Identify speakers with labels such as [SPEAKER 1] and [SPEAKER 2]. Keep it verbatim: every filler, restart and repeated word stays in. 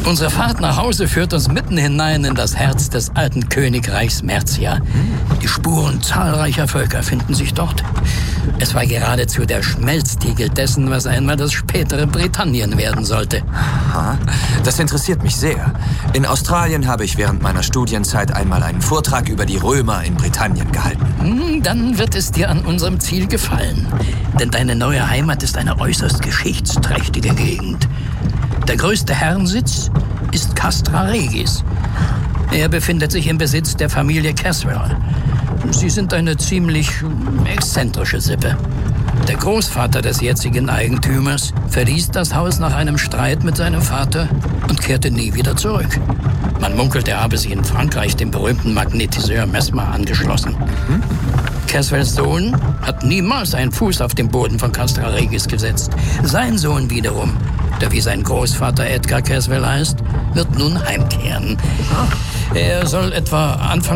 [SPEAKER 1] Unsere Fahrt nach Hause führt uns mitten hinein in das Herz des alten Königreichs Mercia. Die Spuren zahlreicher Völker finden sich dort. Es war geradezu der Schmelztiegel dessen, was einmal das spätere Britannien werden sollte.
[SPEAKER 2] Aha. Das interessiert mich sehr. In Australien habe ich während meiner Studienzeit einmal einen Vortrag über die Römer in Britannien gehalten.
[SPEAKER 1] Dann wird es dir an unserem Ziel gefallen. Denn deine neue Heimat ist eine äußerst geschichtsträchtige Gegend. Der größte Herrensitz ist Castra Regis. Er befindet sich im Besitz der Familie Caswell. Sie sind eine ziemlich exzentrische Sippe. Der Großvater des jetzigen Eigentümers verließ das Haus nach einem Streit mit seinem Vater und kehrte nie wieder zurück. Man munkelt, er habe sich in Frankreich dem berühmten Magnetiseur Mesmer angeschlossen. Mhm. Caswells Sohn hat niemals einen Fuß auf den Boden von Castra Regis gesetzt. Sein Sohn wiederum, der wie sein Großvater Edgar Caswell heißt, wird nun heimkehren. Er soll etwa Anfang